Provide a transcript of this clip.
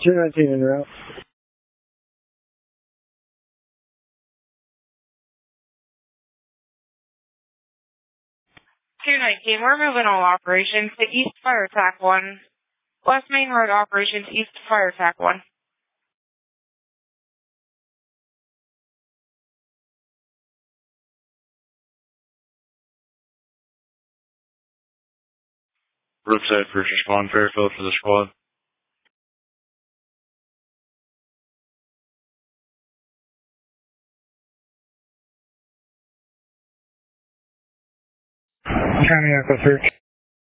219 en route. 219, we're moving all operations to East Fire Attack 1. West Main Road operations, East Fire Attack 1. Brookside first respond, Fairfield for the squad. County Echo Search.